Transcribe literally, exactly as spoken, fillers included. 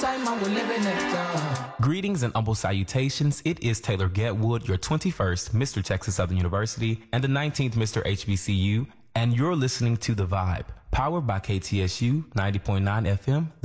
time and we're living it up. Greetings and humble salutations. It is Taylor Getwood, your twenty-first Mister Texas Southern University and the nineteenth Mister H B C U, and you're listening to The Vibe, powered by K T S U ninety point nine F M.